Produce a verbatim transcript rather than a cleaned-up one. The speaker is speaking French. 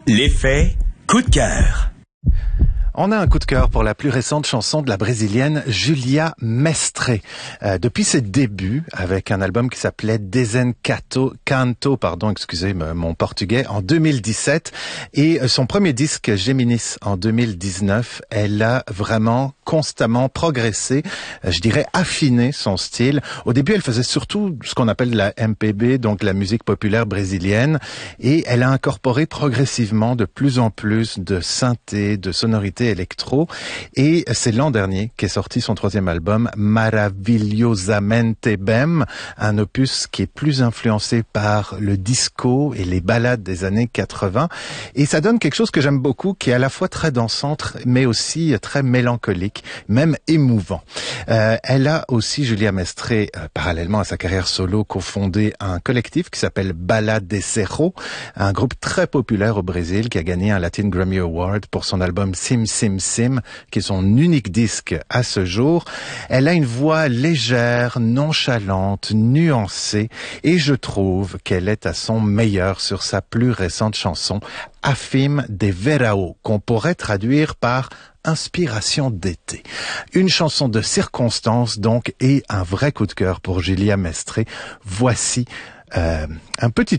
L'effet coup de cœur. On a un coup de cœur pour la plus récente chanson de la brésilienne Julia Mestre. Euh, depuis ses débuts, avec un album qui s'appelait Desencanto, Canto, pardon, excusez mon portugais, en deux mille dix-sept, et son premier disque Géminis en deux mille dix-neuf, elle a vraiment constamment progressé, je dirais affiné son style. Au début, elle faisait surtout ce qu'on appelle la M P B, donc la musique populaire brésilienne, et elle a incorporé progressivement de plus en plus de synthé, de sonorités électro, et c'est l'an dernier qu'est sorti son troisième album Maravilhosamente Bem, un opus qui est plus influencé par le disco et les ballades des années quatre-vingts, et ça donne quelque chose que j'aime beaucoup, qui est à la fois très dansante mais aussi très mélancolique, même émouvant. Euh, elle a aussi, Julia Mestre, euh, parallèlement à sa carrière solo, cofondé un collectif qui s'appelle Bala de Cerro, un groupe très populaire au Brésil qui a gagné un Latin Grammy Award pour son album Sim Sim Sim, qui est son unique disque à ce jour. Elle a une voix légère, nonchalante, nuancée, et je trouve qu'elle est à son meilleur sur sa plus récente chanson, Afim de Verão, qu'on pourrait traduire par inspiration d'été. Une chanson de circonstance donc, et un vrai coup de cœur pour Julia Mestre. Voici euh, un petit